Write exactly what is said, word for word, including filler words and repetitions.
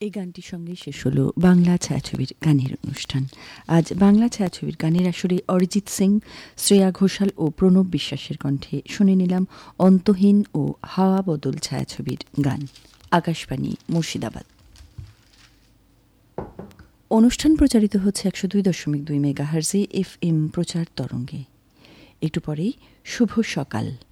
এই গানটির সঙ্গে শেষ হলো বাংলা ছায়াছবির গানের অনুষ্ঠান। আজ বাংলা ছায়াছবির গানের আসরে অরিজিৎ সিং, শ্রেয়া ঘোষাল ও প্রণব বিশ্বাসের কণ্ঠে শুনে নিলাম অন্তহীন ও হাওয়া বদল ছায়াছবির গান। আকাশবাণী মুর্শিদাবাদ। অনুষ্ঠান প্রচারিত হচ্ছে একশো দুই দশমিক দুই মেগাহার্জে এফ এম প্রচার তরঙ্গে। একটু পরেই শুভ সকাল।